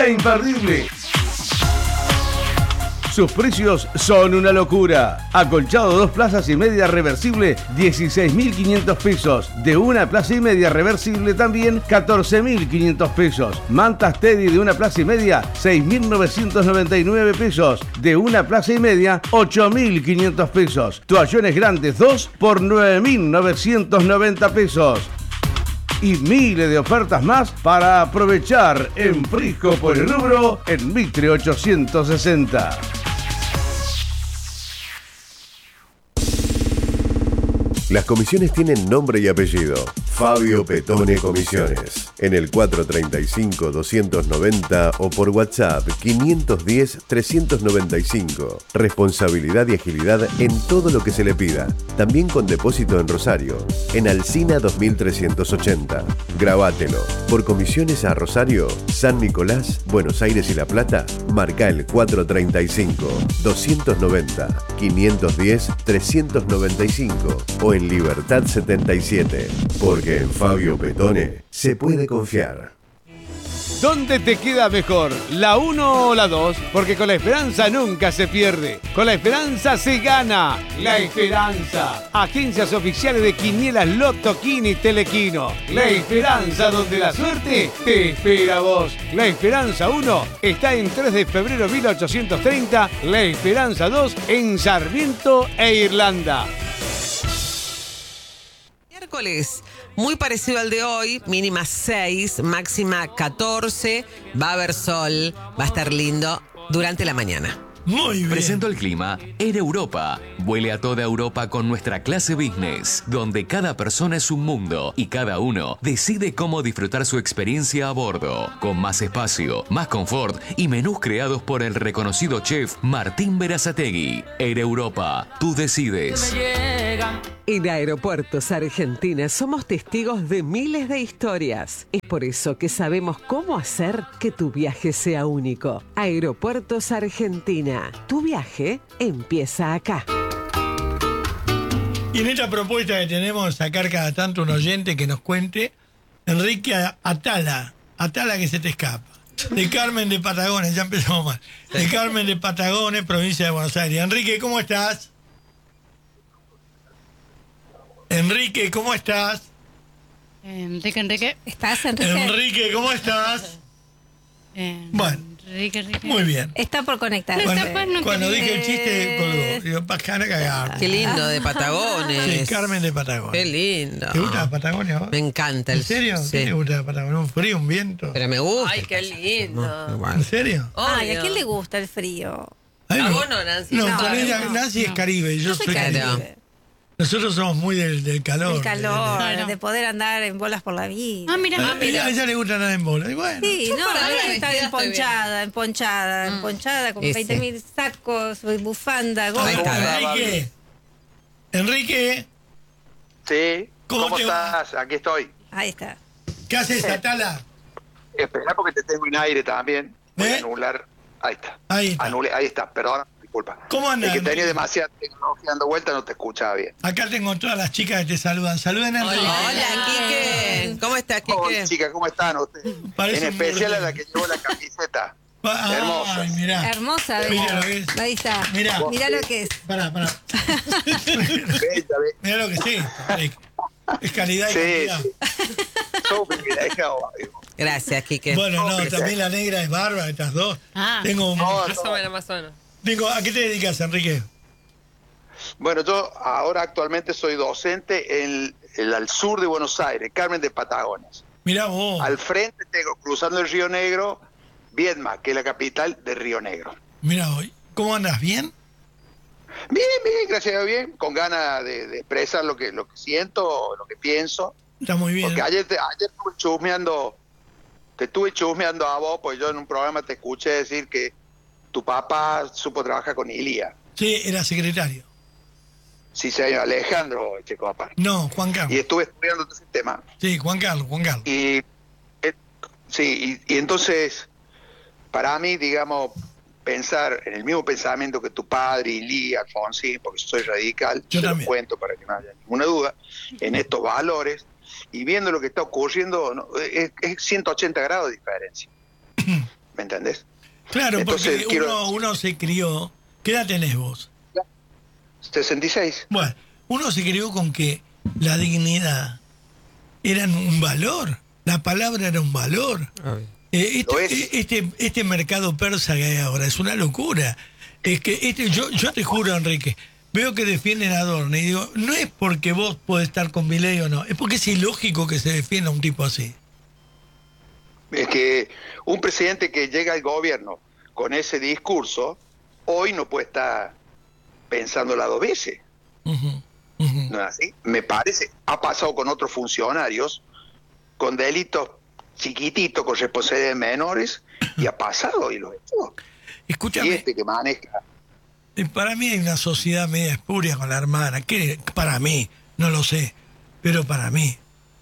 imperdible. Sus precios son una locura. Acolchado 2 plazas y media reversible, 16.500 pesos. De 1 plaza y media reversible también, 14.500 pesos. Mantas Teddy de 1 plaza y media, 6.999 pesos. De 1 plaza y media, 8.500 pesos. Toallones grandes 2 por 9.990 pesos. Y miles de ofertas más para aprovechar en Frisco por el Rubro en Mitre 860. Las comisiones tienen nombre y apellido. Fabio Petone Comisiones. En el 435-290 o por WhatsApp 510-395. Responsabilidad y agilidad en todo lo que se le pida. También con depósito en Rosario. En Alsina 2380. Grabátelo. Por comisiones a Rosario, San Nicolás, Buenos Aires y La Plata, marca el 435-290-510-395 o en Libertad 77. Porque en Fabio Petone se puede confiar. ¿Dónde te queda mejor? ¿La 1 o la 2? Porque con la esperanza nunca se pierde. Con la esperanza se gana. La Esperanza. Agencias oficiales de Quinielas Loto, Quini, Telequino. La Esperanza, donde la suerte te espera a vos. La Esperanza 1 está en 3 de febrero 1830. La Esperanza 2 en Sarmiento e Irlanda. Miércoles, muy parecido al de hoy, mínima 6, máxima 14, va a haber sol, va a estar lindo durante la mañana. Muy bien. Presento el clima Air Europa. Vuele a toda Europa con nuestra clase business, donde cada persona es un mundo y cada uno decide cómo disfrutar su experiencia a bordo. Con más espacio, más confort y menús creados por el reconocido chef Martín Berazategui. Air Europa, tú decides. En Aeropuertos Argentina somos testigos de miles de historias. Es por eso que sabemos cómo hacer que tu viaje sea único. Aeropuertos Argentina. Tu viaje empieza acá. Y en esta propuesta que tenemos, sacar cada tanto un oyente que nos cuente, Enrique Atala que se te escapa. De Carmen de Patagones, ya empezamos mal. De Carmen de Patagones, provincia de Buenos Aires. Enrique, ¿cómo estás? Enrique, ¿cómo estás? Enrique. ¿Estás, Enrique? Enrique, ¿cómo estás? Bueno, Enrique. muy bien. Está por conectarse. Cuando dije el chiste, colgó. Digo, pascana cagar. Qué lindo, de Patagones. Sí, Carmen de Patagones. Qué lindo. ¿Te gusta la Patagonia vos? Me encanta. ¿En serio? Sí. ¿Qué te gusta la Patagonia? ¿Un frío, un viento? Pero me gusta. Ay, qué lindo. Igual. ¿En serio? Ay, ¿a quién le gusta el frío? A mí ¿A me- vos no, Nancy? No, No, con ella, no, Nancy es Caribe, yo soy Caribe. Caribe. Nosotros somos muy del calor. El calor, Claro. de poder andar en bolas por la vida. Ah, mira. A ella le gusta nada en bola. Y bueno, Sí, no, para a mí la me está vestida estoy emponchada, con Ese. 20.000 sacos, bufanda, Ahí gorra. está. Enrique, Sí, ¿Cómo ¿cómo te va? estás? Aquí estoy. Ahí está. ¿qué haces, Atala? Espera porque te tengo en aire también. Voy a ¿Eh? anular. Ahí está. Ahí está. Ahí está, perdón, disculpa. ¿Cómo andas? Es que tenía demasiada tecnología dando vuelta, no te escuchaba bien. Acá tengo todas las chicas que te saludan. Saluden a Enrique. Hola, Quique. ¿Cómo estás, Hola, Quique? chicas, ¿cómo están ustedes? Parece En un especial a burro. la que llevó la camiseta. Hermosa. Ay, mirá. Hermosa, Mira lo que es. ahí está. Mirá. Mirá lo que es. Pará. Bella, Mirá lo que sí. Es calidad y Sí, cantidad. Sos privilegiado, amigo. Gracias, Quique. Bueno, no, también la negra es bárbara, estas dos. Ah. Tengo un... No, Más o menos, más o menos. ¿A qué te dedicas, Enrique? Bueno, yo ahora actualmente soy docente al sur de Buenos Aires, Carmen de Patagones. Mirá vos. Al frente tengo, cruzando el Río Negro, Viedma, que es la capital de Río Negro. Mirá hoy. ¿Cómo andas? ¿Bien? Bien, gracias a Dios, bien, con ganas de expresar lo que siento, lo que pienso. Está muy bien. Porque ayer estuve te estuve chusmeando a vos, pues yo en un programa te escuché decir que tu papá supo trabajar con Ilía. Sí, era secretario. Sí, señor, Alejandro Checopar. No, Juan Carlos. Y estuve estudiando ese tema. Sí, Juan Carlos. Y entonces, para mí, digamos, pensar en el mismo pensamiento que tu padre, Ilí, Alfonsín, porque soy radical, Yo se lo también. cuento para que no haya ninguna duda, en estos valores, y viendo lo que está ocurriendo, es 180 grados de diferencia. ¿Me entendés? Claro, Entonces, porque uno se crió. ¿Qué edad tenés vos? 66. Bueno, uno se crió con que la dignidad era un valor, la palabra era un valor. Este mercado persa que hay ahora es una locura. Es que yo te juro, Enrique, veo que defienden a Adorno y digo, no es porque vos podés estar con Milei o no, es porque es ilógico que se defienda un tipo así. Es que un presidente que llega al gobierno con ese discurso, hoy no puede estar pensándola 2 veces. ¿No es así? Me parece, ha pasado con otros funcionarios, con delitos chiquititos, con responsabilidades menores, y ha pasado y lo ha hecho. Escúchame. Y que maneja. Para mí hay una sociedad media espuria con la hermana, que para mí, no lo sé, pero para mí.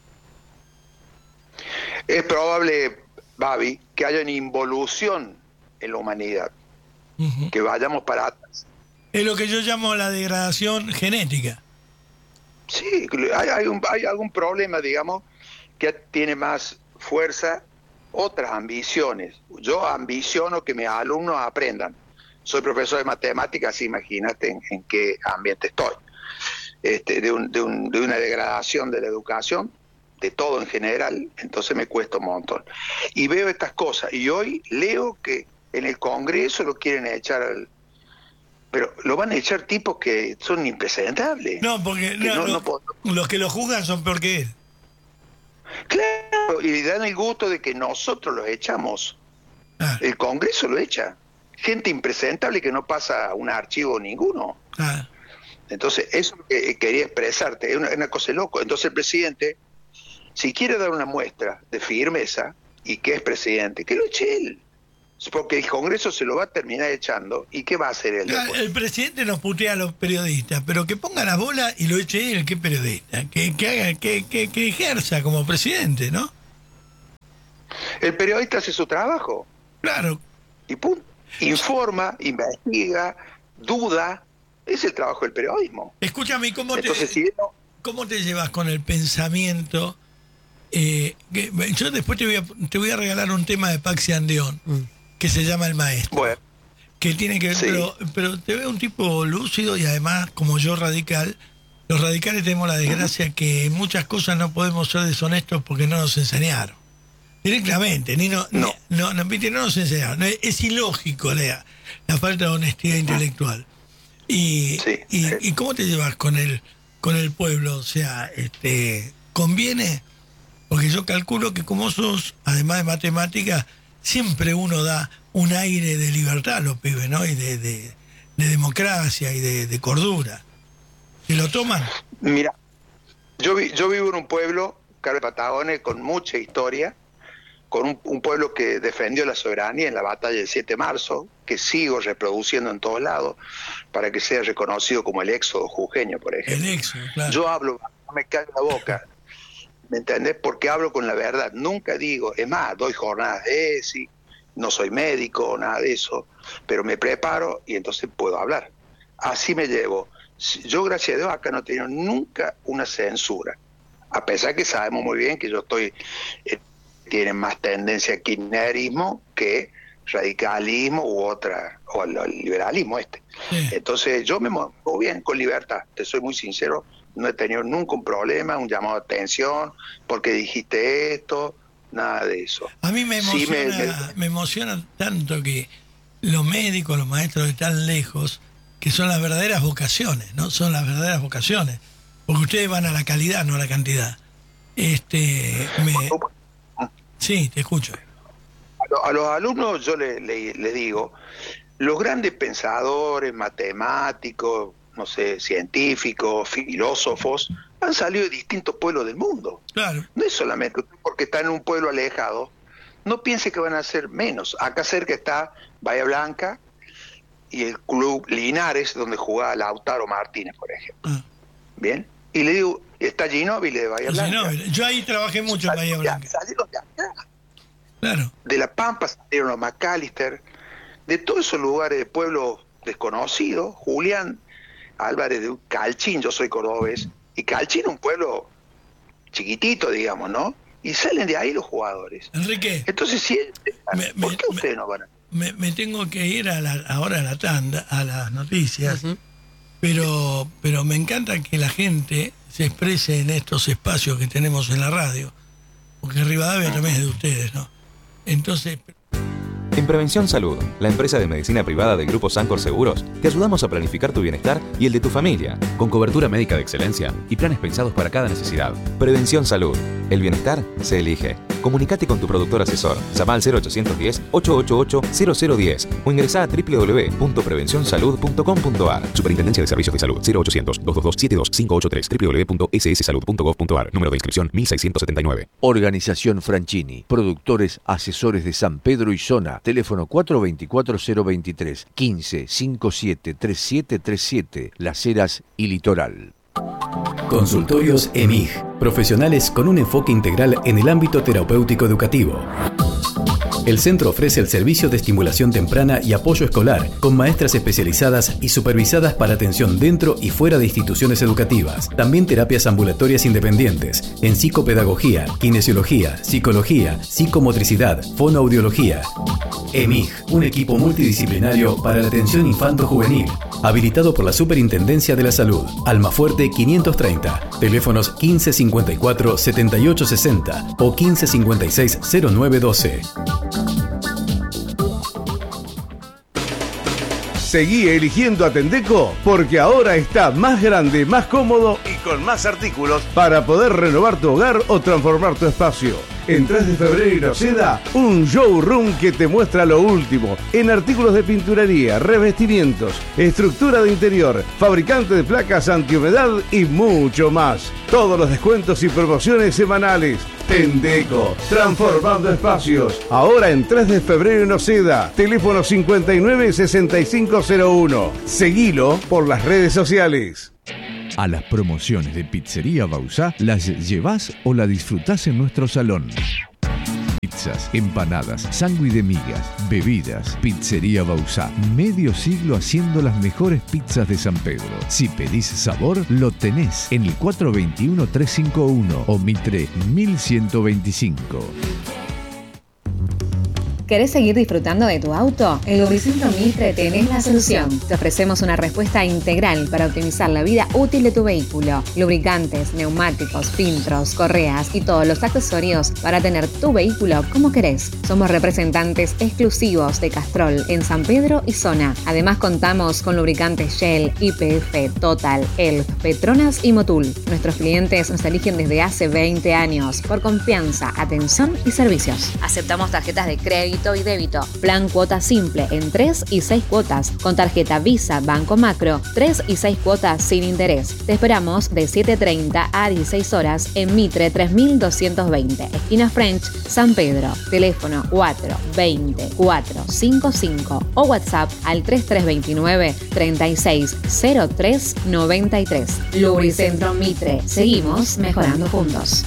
Es probable, Babi, que haya una involución en la humanidad, que vayamos para atrás. Es lo que yo llamo la degradación genética. Sí, hay algún problema, digamos, que tiene más fuerza, otras ambiciones. Yo ambiciono que mis alumnos aprendan. Soy profesor de matemáticas, imagínate en qué ambiente estoy. De una degradación de la educación, de todo en general, entonces me cuesta un montón. Y veo estas cosas, y hoy leo que en el Congreso lo quieren echar pero lo van a echar tipos que son impresentables. No, porque los que lo juzgan son peor que él. Claro, y dan el gusto de que nosotros los echamos. El Congreso lo echa. Gente impresentable que no pasa un archivo ninguno. Entonces, eso es lo que quería expresarte, es una cosa de loco. Entonces el presidente, si quiere dar una muestra de firmeza, y que es presidente, que lo eche él. Porque el Congreso se lo va a terminar echando, ¿y qué va a hacer él después? El presidente nos putea a los periodistas, pero que ponga la bola y lo eche él, ¿qué periodista? Que haga, que ejerza como presidente, ¿no? El periodista hace su trabajo. Claro. Y punto. Informa, investiga, duda. Es el trabajo del periodismo. Escúchame, ¿cómo te llevas con el pensamiento? Yo después te voy a regalar un tema de Paxi Andeón, que se llama El Maestro. Bueno. Que tiene que ver, pero te veo un tipo lúcido y además, como yo, radical. Los radicales tenemos la desgracia que en muchas cosas no podemos ser deshonestos porque no nos enseñaron. Directamente, no nos enseñaron. Es ilógico la falta de honestidad intelectual. ¿Y cómo te llevas con el pueblo? O sea, ¿conviene? Porque yo calculo que como sos, además de matemática, siempre uno da un aire de libertad a los pibes, ¿no? Y de democracia y de cordura. ¿Se lo toman? Mira, yo vivo en un pueblo, Carlos Patagones, con mucha historia, con un pueblo que defendió la soberanía en la batalla del 7 de marzo, que sigo reproduciendo en todos lados, para que sea reconocido como el éxodo jujeño, por ejemplo. El éxodo, claro. Yo hablo, no me cae la boca, ¿me entendés? Porque hablo con la verdad, nunca digo, es más, doy jornadas de ESI, no soy médico, nada de eso, pero me preparo y entonces puedo hablar. Así me llevo. Yo, gracias a Dios, acá no he tenido nunca una censura, a pesar que sabemos muy bien que yo estoy... tienen más tendencia a kirchnerismo que radicalismo o el liberalismo Entonces yo me muevo bien con libertad, te soy muy sincero, no he tenido nunca un problema, un llamado de atención, porque dijiste esto, nada de eso. A mí me emociona tanto que los médicos, los maestros están lejos, que son las verdaderas vocaciones, ¿no? Son las verdaderas vocaciones, porque ustedes van a la calidad, no a la cantidad. Sí, te escucho. A los alumnos yo les digo, los grandes pensadores, matemáticos, no sé, científicos, filósofos, han salido de distintos pueblos del mundo. Claro. No es solamente porque están en un pueblo alejado, no piense que van a ser menos. Acá cerca está Bahía Blanca y el club Linares, donde jugaba Lautaro Martínez, por ejemplo. Bien, y le digo, está Ginóbili de Bahía Blanca. Yo ahí trabajé mucho en Bahía Blanca. Salieron de acá. Claro. De La Pampa salieron los McAllister, de todos esos lugares de pueblos desconocidos. Julián Álvarez de Calchín, yo soy cordobés, y Calchín es un pueblo chiquitito, digamos, ¿no? Y salen de ahí los jugadores. Enrique, Entonces, si Me- ¿por qué me- ustedes no van a...? me tengo que ir ahora a la tanda, a las noticias, pero me encanta que la gente se exprese en estos espacios que tenemos en la radio, porque Rivadavia también es de ustedes, ¿no? Entonces, En Prevención Salud, la empresa de medicina privada del Grupo Sancor Seguros, te ayudamos a planificar tu bienestar y el de tu familia, con cobertura médica de excelencia y planes pensados para cada necesidad. Prevención Salud, el bienestar se elige. Comunicate con tu productor asesor, llama al 0810-888-0010 o ingresá a www.prevencionsalud.com.ar. Superintendencia de Servicios de Salud, 0800-222-72583, www.sssalud.gov.ar, número de inscripción 1679. Organización Franchini, productores asesores de San Pedro y zona, teléfono 424-023, 15-57-3737, Las Heras y Litoral. Consultorios EMIG, profesionales con un enfoque integral en el ámbito terapéutico educativo. El centro ofrece el servicio de estimulación temprana y apoyo escolar, con maestras especializadas y supervisadas para atención dentro y fuera de instituciones educativas. También terapias ambulatorias independientes, en psicopedagogía, kinesiología, psicología, psicomotricidad, fonoaudiología. EMIG, un equipo multidisciplinario para la atención infanto-juvenil, habilitado por la Superintendencia de la Salud. Almafuerte 530, teléfonos 1554-7860 o 1556-0912. Seguí eligiendo a Tendeco porque ahora está más grande, más cómodo y con más artículos para poder renovar tu hogar o transformar tu espacio. En 3 de febrero y Noceda, un showroom que te muestra lo último en artículos de pinturería, revestimientos, estructura de interior, fabricante de placas antihumedad y mucho más. Todos los descuentos y promociones semanales. Tendeco, transformando espacios. Ahora en 3 de febrero en Noceda, teléfono 596501. Seguilo por las redes sociales. A las promociones de Pizzería Bausá las llevás o la disfrutás en nuestro salón. Pizzas, empanadas, sándwich de migas, bebidas. Pizzería Bausá, medio siglo haciendo las mejores pizzas de San Pedro. Si pedís sabor, lo tenés en el 421-351 o Mitre 1125. ¿Querés seguir disfrutando de tu auto? En Lubricentro Mitre tenés la solución. Te ofrecemos una respuesta integral para optimizar la vida útil de tu vehículo. Lubricantes, neumáticos, filtros, correas y todos los accesorios para tener tu vehículo como querés. Somos representantes exclusivos de Castrol en San Pedro y zona. Además contamos con lubricantes Shell, YPF, Total, Elf, Petronas y Motul. Nuestros clientes nos eligen desde hace 20 años por confianza, atención y servicios. Aceptamos tarjetas de crédito y débito. Plan cuota simple en 3 y 6 cuotas. Con tarjeta Visa Banco Macro, 3 y 6 cuotas sin interés. Te esperamos de 7:30 a 16 horas en Mitre 3220, esquina French, San Pedro. Teléfono 420-455 o WhatsApp al 3329 360393. Lubricentro Mitre. Seguimos mejorando juntos.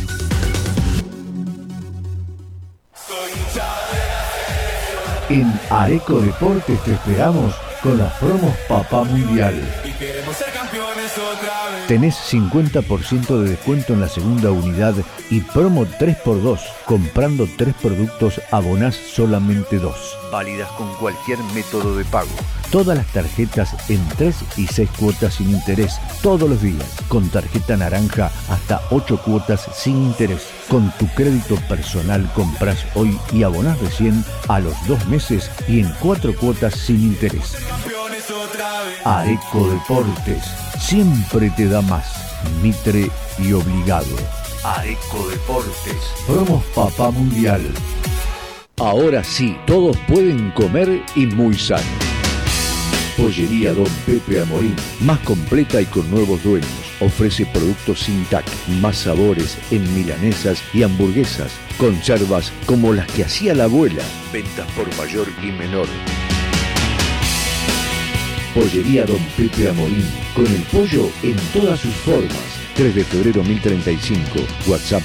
En Areco Deportes te esperamos con las promos Papá Mundial. Tenés 50% de descuento en la segunda unidad y promo 3x2. Comprando 3 productos abonás solamente 2. Válidas con cualquier método de pago. Todas las tarjetas en 3 y 6 cuotas sin interés. Todos los días. Con tarjeta naranja hasta 8 cuotas sin interés. Con tu crédito personal compras hoy y abonás recién a los 2 meses y en 4 cuotas sin interés. Areco Deportes. Siempre te da más. Mitre y obligado. Areco Deportes. Promos Papá Mundial. Ahora sí, todos pueden comer y muy sano. Pollería Don Pepe Amorín, más completa y con nuevos dueños. Ofrece productos sin TAC, más sabores en milanesas y hamburguesas. Conservas como las que hacía la abuela. Ventas por mayor y menor. Pollería Don Pepe Amorín, con el pollo en todas sus formas. 3 de febrero 1035, WhatsApp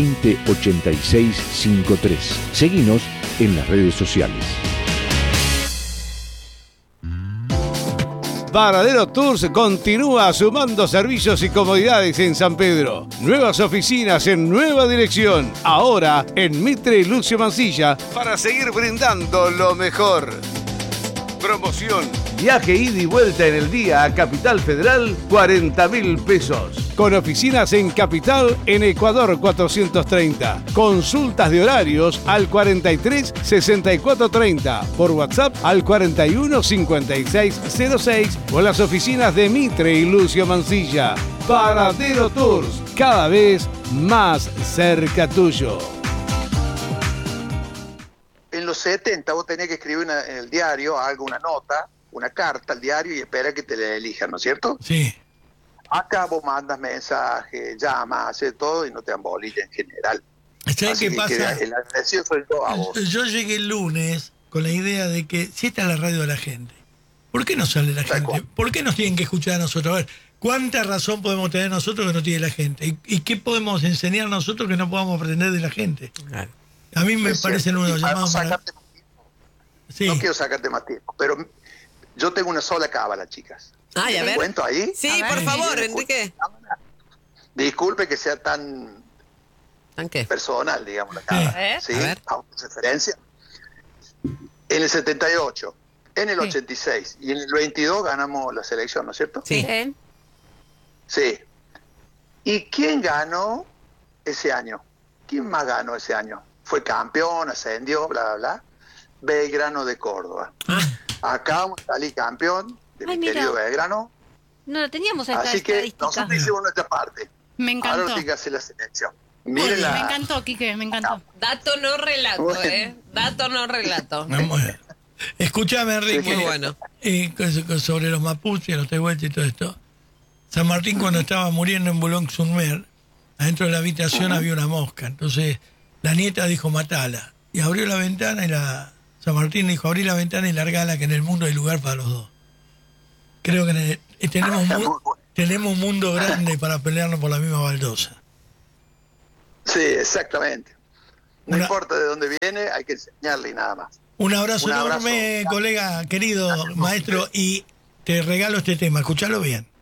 208653. Seguinos en las redes sociales. Varadero Tours continúa sumando servicios y comodidades en San Pedro. Nuevas oficinas en nueva dirección. Ahora en Mitre y Lucio Mancilla para seguir brindando lo mejor. Promoción. Viaje ida y vuelta en el día a Capital Federal, 40.000 pesos. Con oficinas en Capital, en Ecuador 430. Consultas de horarios al 43 64 30. Por WhatsApp al 41 56 06. O las oficinas de Mitre y Lucio Mancilla. Varadero Tours, cada vez más cerca tuyo. En los 70 vos tenías que escribir en el diario algo, una nota, una carta al diario y esperar que te la elijan, ¿no es cierto? Sí. Acá vos mandas mensajes, llamas, haces todo y no te dan bolilla en general. ¿Sabes qué pasa? El agradecido soy yo a vos. Yo llegué el lunes con la idea de que si esta es la radio de la gente, ¿por qué no sale la gente? ¿Por qué nos tienen que escuchar a nosotros? A ver, ¿cuánta razón podemos tener nosotros que no tiene la gente? ¿Y qué podemos enseñar nosotros que no podamos aprender de la gente? Claro. A mí me parecen unos llamados para... Sí. No quiero sacarte más tiempo, pero yo tengo una sola cábala, chicas. Ay, a ver. ¿Cuento ahí? Sí, por favor, Enrique. Disculpe que sea tan qué? Personal, digamos, la cábala. ¿Sí? Referencia. En el 78, en el 86 y en el 22 ganamos la selección, ¿no es cierto? Sí. Sí. ¿Y quién ganó ese año? ¿Quién más ganó ese año? Fue campeón, ascendió, bla, bla, bla. Belgrano de Córdoba. Acá vamos a salir campeón de mi querido Belgrano. No lo teníamos esta Así que nosotros hicimos nuestra parte. Me encantó. Ahora lo tiene que hacer la selección. Me encantó, Quique, me encantó. Dato no relato, Dato no relato. Escúchame, Enrique. Muy bueno. Sobre los mapuches, los tehuelches y todo esto. San Martín, cuando estaba muriendo en Boulogne-sur-Mer, adentro de la habitación había una mosca. Entonces la nieta dijo, matala. Y abrió la ventana y San Martín dijo, abrí la ventana y largala, que en el mundo hay lugar para los dos. Creo que tenemos un mundo grande para pelearnos por la misma baldosa. Sí, exactamente. No importa de dónde viene, hay que enseñarle y nada más. Un abrazo enorme, colega, querido maestro, y te regalo este tema. Escuchalo bien.